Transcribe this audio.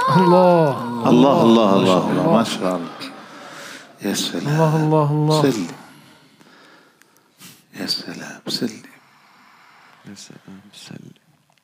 الله الله الله الله الله، ما شاء الله. يا سلام، الله الله الله. سلم. يا سلام، سلم. يا سلام، سلم.